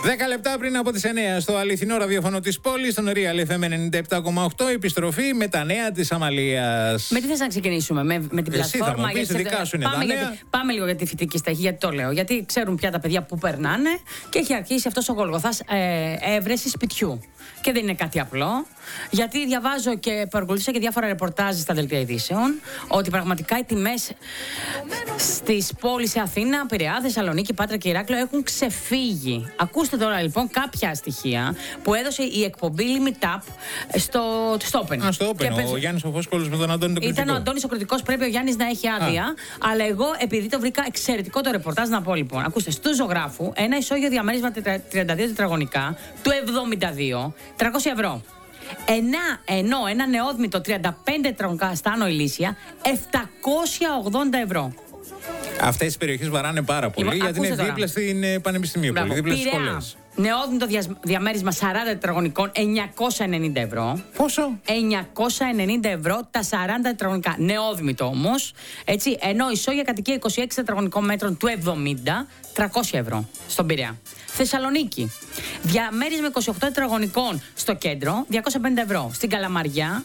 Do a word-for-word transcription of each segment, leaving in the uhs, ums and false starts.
δέκα λεπτά πριν από τις εννιά στο αληθινό ραδιόφωνο της πόλης, στον Real εφ εμ ενενήντα επτά κόμμα οκτώ, επιστροφή με τα νέα της Αμαλίας. Με τι θες να ξεκινήσουμε, με, με την Εσύ πλατφόρμα? θα μου πεις, δικά σου είναι πάμε, τα νέα. για, πάμε λίγο για τη φοιτητική στέγη, γιατί το λέω. Γιατί ξέρουν πια τα παιδιά που περνάνε και έχει αρχίσει αυτός ο γολγοθάς ε, έβρεση σπιτιού. Και δεν είναι κάτι απλό, γιατί διαβάζω και παρακολουθήσα και διάφορα ρεπορτάζ στα δελτία ειδήσεων ότι πραγματικά οι τιμές στις πόλεις σε Αθήνα, Πειραιά, Θεσσαλονίκη, Πάτρα και Ηράκλειο έχουν ξεφύγει. Ακούστε τώρα λοιπόν κάποια στοιχεία που έδωσε η εκπομπή Limit Up στο, στο Open. Α, στο Open, και ο πες... Γιάννης ο Φόσκολος με τον Αντώνη τον Κριτικό. Ήταν ο Αντώνης ο Κριτικός, πρέπει ο Γιάννης να έχει άδεια. Α. Αλλά εγώ, επειδή το βρήκα εξαιρετικό το ρεπορτάζ, να πω λοιπόν. Ακούστε, στο Ζωγράφου, ένα ισόγειο διαμέρισμα τριάντα δύο τετραγωνικά του εβδομήντα δύο, τριακόσια ευρώ. Ένα, ενώ ένα νεόδμητο τριάντα πέντε τετραγωνικά στα Άνω Ηλίσια, επτακόσια ογδόντα ευρώ. Αυτές οι περιοχές βαράνε πάρα πολύ, Λοιπόν, γιατί είναι δίπλα στην Πανεπιστημίου, πολύ, δίπλα στις σχολές. Νεόδμητο διαμέρισμα σαράντα τετραγωνικών, εννιακόσια ενενήντα ευρώ. Πόσο? εννιακόσια ενενήντα ευρώ τα σαράντα τετραγωνικά. Νεόδμητο όμως. Έτσι, ενώ ισόγεια κατοικία είκοσι έξι τετραγωνικών μέτρων του εβδομήντα, τριακόσια ευρώ στον Πειραιά. Θεσσαλονίκη. Διαμέρισμα είκοσι οκτώ τετραγωνικών στο κέντρο, διακόσια πενήντα ευρώ. Στην Καλαμαριά,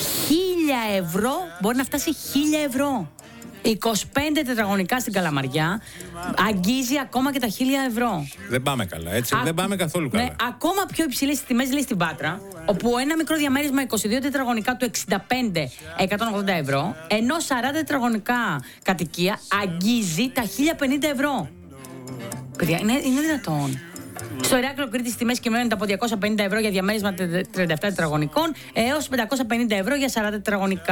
χίλια ευρώ, μπορεί να φτάσει χίλια ευρώ. είκοσι πέντε τετραγωνικά στην Καλαμαριά αγγίζει ακόμα και τα χίλια ευρώ. Δεν πάμε καλά, έτσι. Α, δεν πάμε καθόλου καλά. Ναι, ακόμα πιο υψηλές τιμές λέει στην Πάτρα, όπου ένα μικρό διαμέρισμα είκοσι δύο τετραγωνικά του εξήντα πέντε, εκατόν ογδόντα ευρώ, ενώ σαράντα τετραγωνικά κατοικία αγγίζει τα χίλια πενήντα ευρώ. Παιδιά, είναι, είναι δυνατόν. Στο Ηράκλειο Κρήτης τιμές κυμαίνονται από διακόσια πενήντα ευρώ για διαμέρισμα τριάντα επτά τετραγωνικών έως πεντακόσια πενήντα ευρώ για σαράντα τετραγωνικά.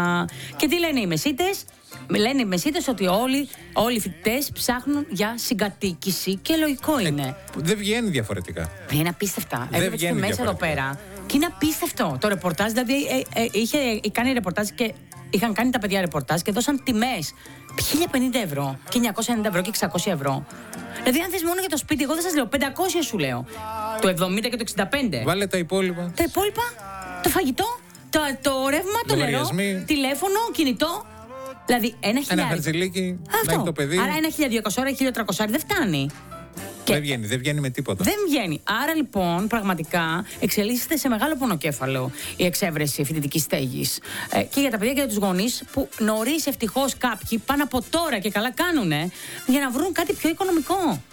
Και τι λένε οι μεσίτες? Λένε οι μεσίτες ότι όλοι, όλοι οι φοιτητές ψάχνουν για συγκατοίκηση και λογικό είναι. Ε, δεν βγαίνει διαφορετικά. Είναι απίστευτα. Δεν Έχω βγαίνει μέσα εδώ πέρα και είναι απίστευτο το ρεπορτάζ. Δηλαδή ε, ε, είχε κάνει ρεπορτάζ και είχαν κάνει τα παιδιά ρεπορτάζ και δώσαν τιμές χίλια πενήντα ευρώ και εννιακόσια ενενήντα ευρώ και εξακόσια ευρώ. Δηλαδή, αν θες μόνο για το σπίτι, εγώ δεν σας λέω πεντακόσια σου λέω. Το εβδομήντα και το εξήντα πέντε. Βάλε τα υπόλοιπα. Τα υπόλοιπα, το φαγητό, το, το ρεύμα, το νερό, τηλέφωνο, κινητό. Δηλαδή, ένα χιλιάρικο. Ένα χαρτζηλίκι, να έχει το παιδί. Άρα, ένα χίλια διακόσια, χίλια τριακόσια δεν φτάνει. Και... Δεν βγαίνει, δεν βγαίνει με τίποτα. Δεν βγαίνει. Άρα λοιπόν, πραγματικά εξελίσσεται σε μεγάλο πονοκέφαλο η εξέβρεση φοιτητικής στέγης. Ε, και για τα παιδιά και για τους γονείς, που νωρίς ευτυχώς κάποιοι πάνε από τώρα και καλά κάνουνε για να βρουν κάτι πιο οικονομικό.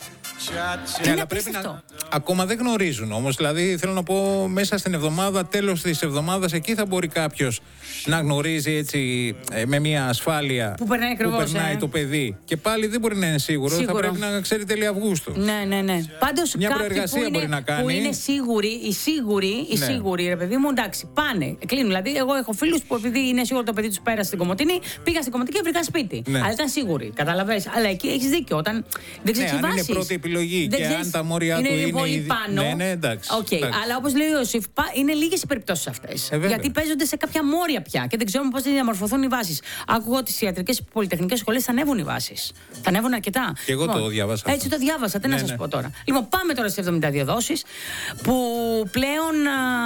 Ναι, αλλά πρέπει να... Ακόμα δεν γνωρίζουν όμως. Δηλαδή, θέλω να πω, μέσα στην εβδομάδα, τέλος της εβδομάδας, εκεί θα μπορεί κάποιος να γνωρίζει έτσι με μια ασφάλεια που περνάει, ακριβώς, που περνάει ε. το παιδί. Και πάλι δεν μπορεί να είναι σίγουρο. Σίγουρο. Θα πρέπει να ξέρει τέλη Αυγούστου. Ναι, ναι, ναι. Πάντως, μια προεργασία που μπορεί είναι, να κάνει. Που είναι σίγουροι, οι σίγουροι, οι ναι. σίγουροι, ρε παιδί μου, εντάξει, πάνε. Κλείνουν. Δηλαδή, εγώ έχω φίλους που επειδή είναι σίγουρο το παιδί τους πέρασε στην Κομοτηνή, πήγα στην Κομοτηνή και βρήκα σπίτι. Ναι. Αλλά ήταν σίγουροι. Καταλαβες. Αλλά εκεί έχεις δίκιο. Όταν δεν ξέρεις ναι, τι βάσεις. Είναι πρώτη επιλογή δεν και ξέρεις, αν τα μόρια είναι του είναι πολύ ήδη... πάνω. Ναι, ναι, εντάξει. Okay. εντάξει. Αλλά όπως λέει ο Ιωσήφ, είναι λίγες οι περιπτώσεις αυτές. Ε, γιατί παίζονται σε κάποια μόρια πια και δεν ξέρουμε πώς θα διαμορφωθούν οι βάσεις. Άκουγα ότι στις ιατρικές πολυτεχνικές σχολές θα ανέβουν οι βάσεις. Θα ανέβουν αρκετά. Και εγώ λοιπόν, το διάβασα. Έτσι το διάβασα, τι ναι, να σας ναι. πω τώρα. Λοιπόν, πάμε τώρα στις εβδομήντα δύο δόσεις που πλέον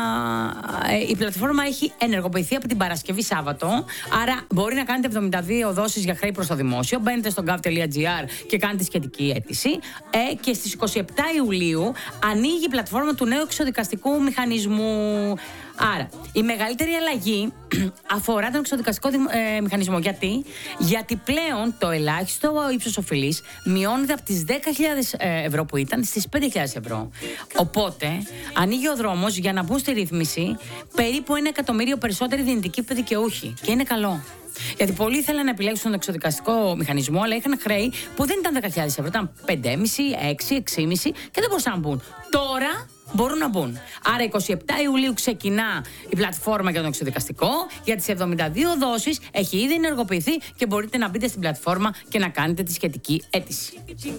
α, η πλατφόρμα έχει ενεργοποιηθεί από την Παρασκευή Σάββατο. Άρα μπορεί να κάνετε εβδομήντα δύο δόσεις για χρέη προς το δημόσιο. Μπαίνετε στο gov τελεία gr και κάνετε σχετική αίτηση. Ε, και στις είκοσι επτά Ιουλίου ανοίγει η πλατφόρμα του νέου εξοδικαστικού μηχανισμού. Άρα, η μεγαλύτερη αλλαγή αφορά τον εξοδικαστικό ε, μηχανισμό. Γιατί? Γιατί πλέον το ελάχιστο ύψος οφειλής μειώνεται από τις δέκα χιλιάδες ευρώ που ήταν στις πέντε χιλιάδες ευρώ. Οπότε, ανοίγει ο δρόμος για να μπουν στη ρύθμιση περίπου ένα εκατομμύριο περισσότεροι δυνητικοί δικαιούχοι. Και είναι καλό. Γιατί πολλοί ήθελαν να επιλέξουν τον εξοδικαστικό μηχανισμό, αλλά είχαν χρέη που δεν ήταν δέκα χιλιάδες ευρώ, ήταν πέντε κόμμα πέντε, έξι, έξι κόμμα πέντε και δεν μπορούσαν να μπουν. Τώρα μπορούν να μπουν. Άρα, εικοστή εβδόμη Ιουλίου ξεκινά η πλατφόρμα για τον εξοδικαστικό. Για τις εβδομήντα δύο δόσεις έχει ήδη ενεργοποιηθεί και μπορείτε να μπείτε στην πλατφόρμα και να κάνετε τη σχετική αίτηση.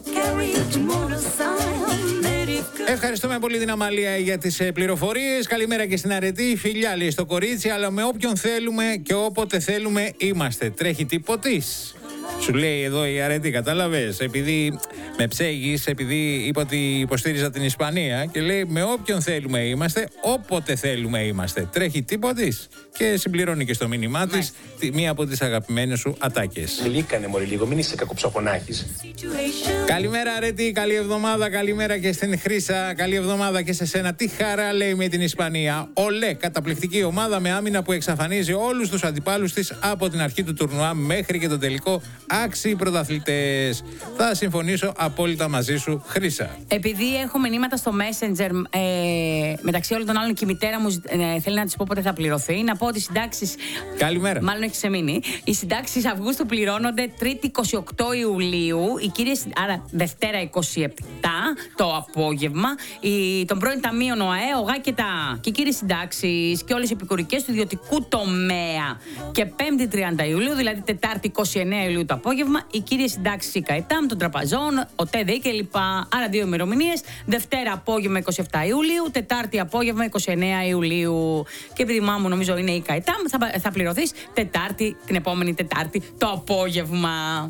Ευχαριστούμε πολύ την Αμαλία για τις πληροφορίες. Καλημέρα και στην Αρετή. Φιλιά, λέει στο κορίτσι, αλλά με όποιον θέλουμε και όποτε θέλουμε είμαστε. Τρέχει τίποτης. Σου λέει εδώ η Αρετή, κατάλαβες. Επειδή με ψέγεις επειδή είπα ότι υποστήριζα την Ισπανία και λέει με όποιον θέλουμε είμαστε, όποτε θέλουμε είμαστε. Τρέχει τίποτης και συμπληρώνει και στο μήνυμά της μία από τις αγαπημένες σου ατάκες. Λύκανε μωρή λίγο, μην είσαι κακοψοχονάκης. Καλημέρα Αρέτη, καλή εβδομάδα, καλημέρα και στην Χρύσα, καλή εβδομάδα και σε σένα. Τι χαρά λέει με την Ισπανία. Ολέ, καταπληκτική ομάδα με άμυνα που εξαφανίζει όλους τους αντιπάλους της από την αρχή του τουρνουά μέχρι και το τελικό. Άξιοι πρωταθλητές. Θα συμφωνήσω απόλυτα μαζί σου, Χρύσα. Επειδή έχω μηνύματα στο Messenger ε, μεταξύ όλων των άλλων και η μητέρα μου ε, θέλει να της πω πότε θα πληρωθεί, να πω ότι οι συντάξεις. Καλημέρα. Μάλλον έχει ξεμείνει. Οι συντάξεις Αυγούστου πληρώνονται Τρίτη είκοσι οκτώ Ιουλίου, οι κύριες, άρα Δευτέρα είκοσι επτά το απόγευμα. Η, τον πρώην ταμείων ΟΑΕ, ΟΓΑ και τα. Και οι κύριες συντάξεις και όλες οι επικουρικές του ιδιωτικού τομέα. Και Πέμπτη τριάντα Ιουλίου, δηλαδή Τετάρτη είκοσι εννέα Ιουλίου το απόγευμα, οι κύριες συντάξεις η ΚΑΕΤΑΜ, των τραπαζών, ο ΤΕΔΕ κλπ. Άρα δύο ημερομηνίες. Δευτέρα απόγευμα είκοσι επτά Ιουλίου, Τετάρτη απόγευμα είκοσι εννέα Ιουλίου. Και επειδή μάμα μου νομίζω είναι η ΚΑΕΤΑΜ, θα, θα πληρωθείς Τετάρτη, την επόμενη Τετάρτη το απόγευμα.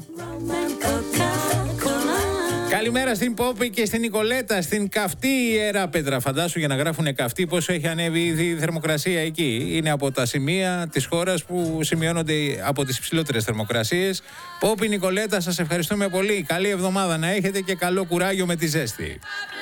Καλημέρα στην Πόπη και στην Νικολέτα, στην καυτή Ιεράπετρα. Φαντάσου για να γράφουνε καυτή πόσο έχει ανέβει ήδη η θερμοκρασία εκεί. Είναι από τα σημεία της χώρας που σημειώνονται από τις υψηλότερες θερμοκρασίες. Πόπη, Νικολέτα, σας ευχαριστούμε πολύ. Καλή εβδομάδα να έχετε και καλό κουράγιο με τη ζέστη.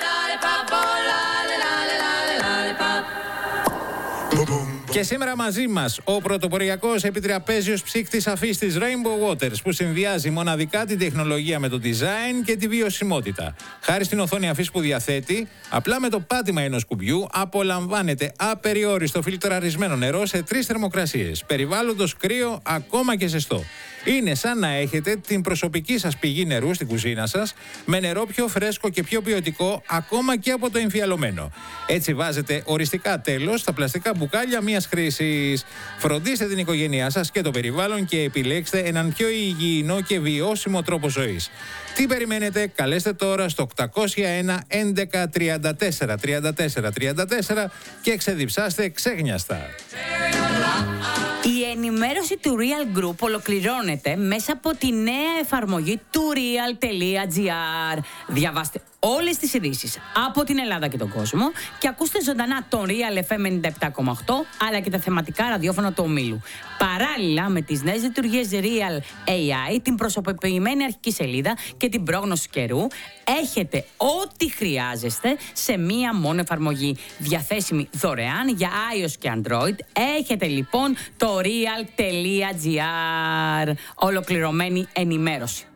Και σήμερα μαζί μας ο πρωτοποριακός επιτραπέζιος ψύκτης αφής της Rainbow Waters που συνδυάζει μοναδικά την τεχνολογία με το design και τη βιωσιμότητα. Χάρη στην οθόνη αφής που διαθέτει, απλά με το πάτημα ενός κουμπιού απολαμβάνετε απεριόριστο φιλτραρισμένο νερό σε τρεις θερμοκρασίες, περιβάλλοντος κρύο ακόμα και ζεστό. Είναι σαν να έχετε την προσωπική σας πηγή νερού στην κουζίνα σας, με νερό πιο φρέσκο και πιο ποιοτικό ακόμα και από το εμφιαλωμένο. Έτσι βάζετε οριστικά τέλος στα πλαστικά μπουκάλια μιας χρήσης. Φροντίστε την οικογένειά σας και το περιβάλλον και επιλέξτε έναν πιο υγιεινό και βιώσιμο τρόπο ζωής. Τι περιμένετε, καλέστε τώρα στο οκτακόσια ένα έντεκα τριάντα τέσσερα τριάντα τέσσερα τριάντα τέσσερα και ξεδιψάστε ξέγνιαστα. Η ενημέρωση του Real Group ολοκληρώνεται μέσα από τη νέα εφαρμογή του real.gr. Διαβάστε όλες τις ειδήσεις από την Ελλάδα και τον κόσμο και ακούστε ζωντανά τον Real εφ εμ ενενήντα επτά κόμμα οκτώ αλλά και τα θεματικά ραδιόφωνα του ομίλου. Παράλληλα με τις νέες λειτουργίες Real έι άι, την προσωποποιημένη αρχική σελίδα και την πρόγνωση καιρού, έχετε ό,τι χρειάζεστε σε μία μόνο εφαρμογή. Διαθέσιμη δωρεάν για iOS και Android. Έχετε λοιπόν το real.gr. Ολοκληρωμένη ενημέρωση.